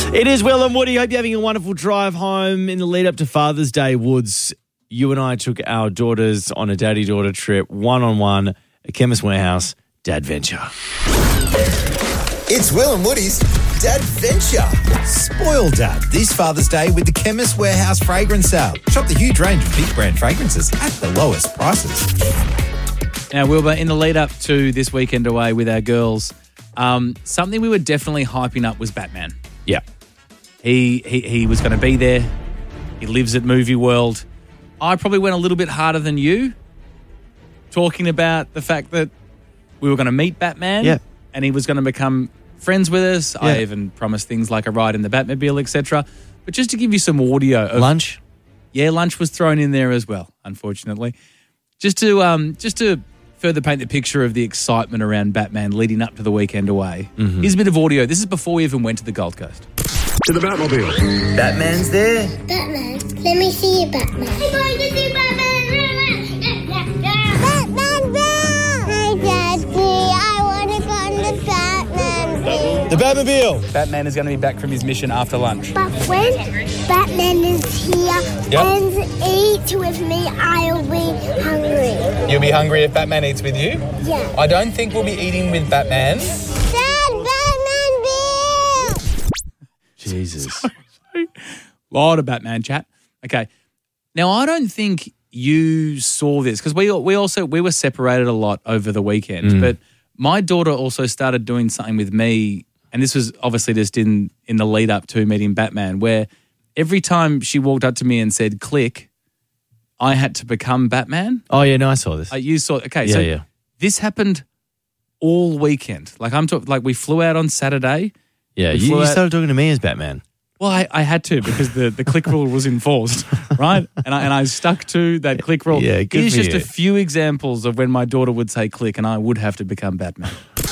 It is Will and Woody. Hope you're having a wonderful drive home in the lead up to Father's Day, Woods. You and I took our daughters on a daddy-daughter trip, one-on-one, at Chemist Warehouse, Dadventure. It's Will and Woody's Dadventure. Spoil Dad this Father's Day with the Chemist Warehouse fragrance sale. Shop the huge range of big brand fragrances at the lowest prices. Now, Wilbur, in the lead up to this weekend away with our girls, something we were definitely hyping up was Batman. Yeah. He was going to be there. He lives at Movie World. I probably went a little bit harder than you, talking about the fact that we were going to meet Batman. Yeah. And he was going to become friends with us. Yeah. I even promised things like a ride in the Batmobile, etc. But just to give you some audio of lunch. Yeah, lunch was thrown in there as well, unfortunately. Just to further paint the picture of the excitement around Batman leading up to the weekend away. Mm-hmm. Here's a bit of audio. This is before we even went to the Gold Coast. To the Batmobile. Batman's there. Batman, let me see you, Batman. I'm going to see Batman. Batman, Hi, Daddy. I want to go on the Batman. The Batmobile. Batman is going to be back from his mission after lunch. But when Batman is here and eats with me, I'll be hungry. You'll be hungry if Batman eats with you? Yeah. I don't think we'll be eating with Batman. Dad, Batman Bill! Jesus. Lot of Batman chat. Okay. Now, I don't think you saw this because we were separated a lot over the weekend, but my daughter also started doing something with me, and this was obviously just in the lead up to meeting Batman, where every time she walked up to me and said, click, I had to become Batman. Oh, yeah, no, I saw this. You saw, okay, yeah, so yeah. This happened all weekend. Like I'm talking, like we flew out on Saturday. Yeah, you started talking to me as Batman. Well, I had to because the click rule was enforced, right? And I stuck to that click rule. Yeah, good Here's for just you. a few example of when my daughter would say click and I would have to become Batman.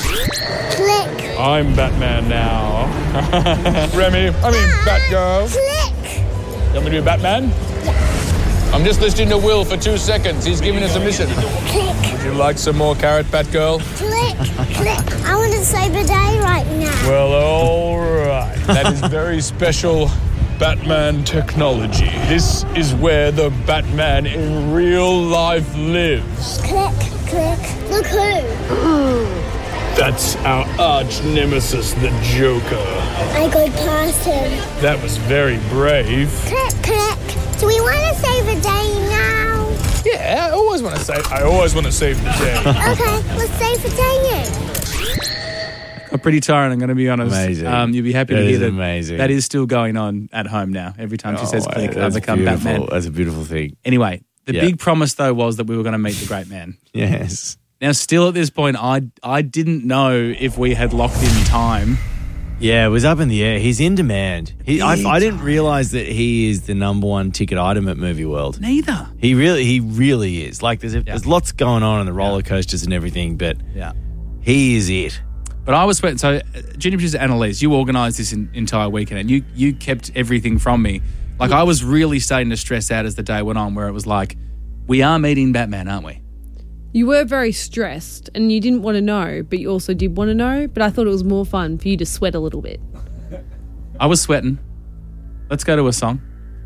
Click. I'm Batman now. Remy, Batgirl. Click. You want me to be Batman? Yeah. I'm just listening to Will for 2 seconds. He's giving us a mission. Click. Would you like some more carrot, Batgirl? Click. I want to save the day right now. Well, all right. That is very special Batman technology. This is where the Batman in real life lives. Click. Look who. That's our arch nemesis, the Joker. I go past him. That was very brave. Click. Do we want to save the day now? Yeah, I always want to save the day. Okay, let's save the day then. Pretty tired, I'm going to be honest. Amazing. You'll be happy That to hear is that amazing. That is still going on at home now. Every time she says click, I become beautiful. Batman. That's a beautiful thing. Anyway, the big promise though was that we were going to meet the great man. Yes. Now, still at this point, I didn't know if we had locked in time. Yeah, it was up in the air. He's in demand. I didn't realise that he is the number one ticket item at Movie World. Neither. He really is. Like there's lots going on in the roller coasters and everything, but he is it. But I was sweating. So, junior producer Annalise, you organised this entire weekend, and you kept everything from me. Like I was really starting to stress out as the day went on, where it was like, we are meeting Batman, aren't we? You were very stressed and you didn't want to know, but you also did want to know. But I thought it was more fun for you to sweat a little bit. I was sweating. Let's go to a song.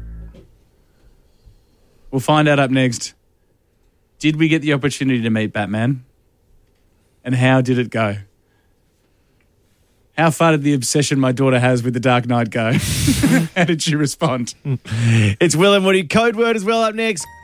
We'll find out up next. Did we get the opportunity to meet Batman? And how did it go? How far did the obsession my daughter has with The Dark Knight go? How did she respond? It's Will and Woody. Code word as well up next.